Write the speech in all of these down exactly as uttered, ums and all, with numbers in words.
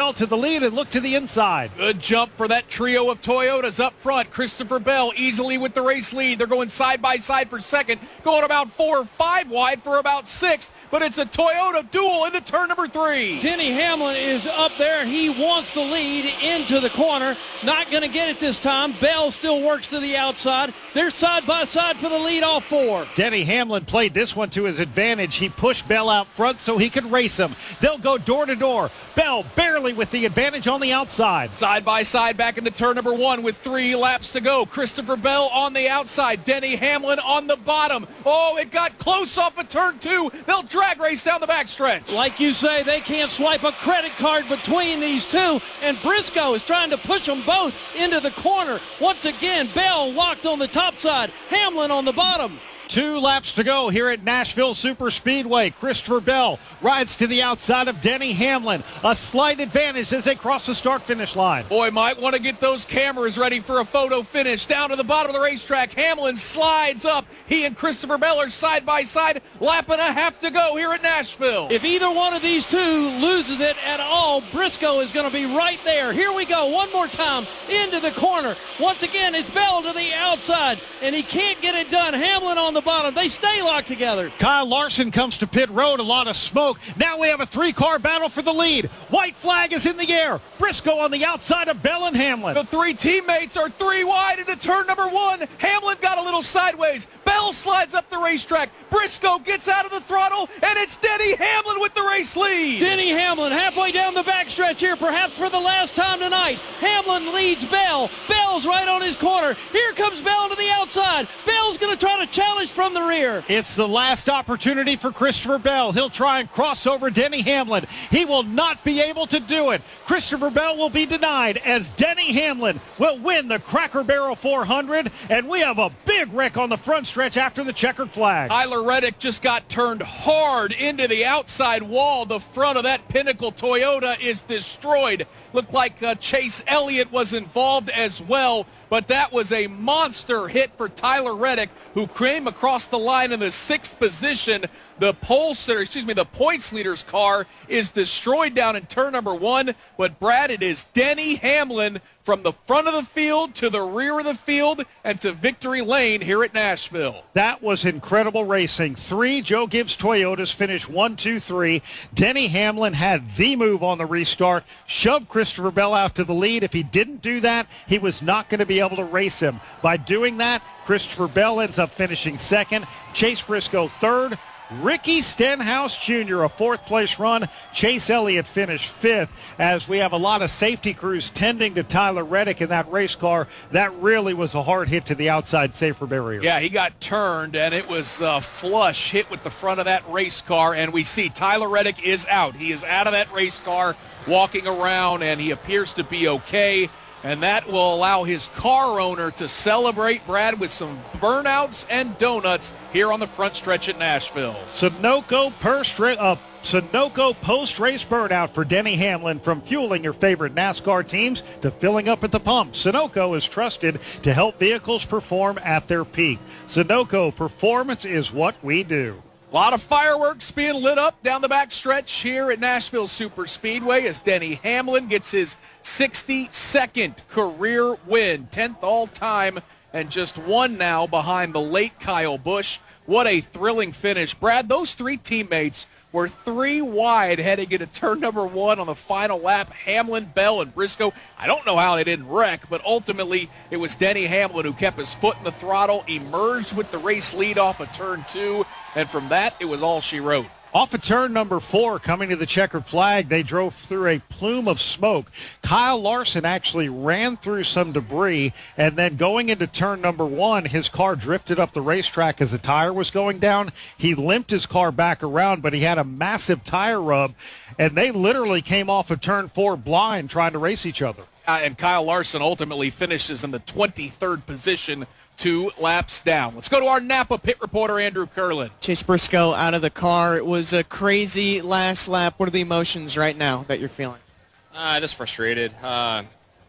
Bell to the lead and look to the inside. Good jump for that trio of Toyotas up front. Christopher Bell easily with the race lead. They're going side by side for second, going about four or five wide for about sixth. But it's a Toyota duel into turn number three. Denny Hamlin is up there. He wants the lead into the corner. Not going to get it this time. Bell still works to the outside. They're side by side for the lead, all four. Denny Hamlin played this one to his advantage. He pushed Bell out front so he could race him. They'll go door to door. Bell barely with the advantage on the outside. Side by side back into turn number one with three laps to go. Christopher Bell on the outside. Denny Hamlin on the bottom. Oh, it got close off of turn two. They'll drag race down the backstretch. Like you say, they can't swipe a credit card between these two, and Briscoe is trying to push them both into the corner. Once again, Bell locked on the top side, Hamlin on the bottom. Two laps to go here at Nashville Superspeedway. Christopher Bell rides to the outside of Denny Hamlin. A slight advantage as they cross the start-finish line. Boy, might want to get those cameras ready for a photo finish. Down to the bottom of the racetrack, Hamlin slides up. He and Christopher Bell are side by side. Lap and a half to go here at Nashville. If either one of these two loses it at all, Briscoe is going to be right there. Here we go, one more time into the corner. Once again, it's Bell to the outside, and he can't get it done. Hamlin on the bottom. They stay locked together. Kyle Larson comes to pit road, a lot of smoke. Now we have a three-car battle for the lead. White flag is in the air. Briscoe on the outside of Bell and Hamlin. The three teammates are three wide into turn number one. Hamlin got a little sideways. Bell slides up the racetrack. Briscoe gets out of the throttle, and it's Denny Hamlin with the race lead. Denny Hamlin halfway down the backstretch here, perhaps for the last time tonight. Hamlin leads Bell. Bell's right on his corner. Here comes Bell to the outside. Bell's going to try to challenge from the rear. It's the last opportunity for Christopher Bell. He'll try and cross over Denny Hamlin. He will not be able to do it. Christopher Bell will be denied as Denny Hamlin will win the Cracker Barrel four hundred, and we have a big wreck on the front stretch after the checkered flag. Tyler Reddick just got turned hard into the outside wall. The front of that Pinnacle Toyota is destroyed. Looked like uh, Chase Elliott was involved as well, but that was a monster hit for Tyler Reddick, who came across the line in the sixth position. The pole sitter, excuse me, the points leader's car is destroyed down in turn number one. But Brad, it is Denny Hamlin from the front of the field to the rear of the field and to victory lane here at Nashville. That was incredible racing. Three Joe Gibbs Toyotas finished one, two, three. Denny Hamlin had the move on the restart, shoved Christopher Bell out to the lead. If he didn't do that, he was not going to be able to race him. By doing that, Christopher Bell ends up finishing second. Chase Briscoe third. Ricky Stenhouse Junior a fourth-place run. Chase Elliott finished fifth, as we have a lot of safety crews tending to Tyler Reddick in that race car. That really was a hard hit to the outside safer barrier. Yeah, he got turned, and it was a flush hit with the front of that race car, and we see Tyler Reddick is out. He is out of that race car, walking around, and he appears to be okay. And that will allow his car owner to celebrate, Brad, with some burnouts and donuts here on the front stretch at Nashville. Sunoco, Perstra- uh, Sunoco post-race burnout for Denny Hamlin. From fueling your favorite NASCAR teams to filling up at the pump, Sunoco is trusted to help vehicles perform at their peak. Sunoco, performance is what we do. A lot of fireworks being lit up down the back stretch here at Nashville Superspeedway as Denny Hamlin gets his sixty-second career win, tenth all-time, and just one now behind the late Kyle Busch. What a thrilling finish. Brad, those three teammates were three wide heading into turn number one on the final lap. Hamlin, Bell, and Briscoe. I don't know how they didn't wreck, but ultimately it was Denny Hamlin who kept his foot in the throttle, emerged with the race lead off of turn two, and from that, it was all she wrote. Off of turn number four, coming to the checkered flag, they drove through a plume of smoke. Kyle Larson actually ran through some debris, and then going into turn number one, his car drifted up the racetrack as the tire was going down. He limped his car back around, but he had a massive tire rub, and they literally came off of turn four blind trying to race each other. Uh, and Kyle Larson ultimately finishes in the twenty-third position, two laps down. Let's go to our Napa pit reporter, Andrew Curlin. Chase Briscoe out of the car. It was a crazy last lap. What are the emotions right now that you're feeling? Uh, just frustrated. Uh,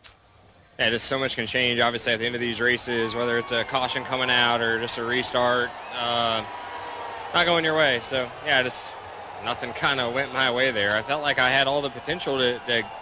yeah, just so much can change, obviously, at the end of these races, whether it's a caution coming out or just a restart, uh, not going your way. So, yeah, just nothing kind of went my way there. I felt like I had all the potential to, to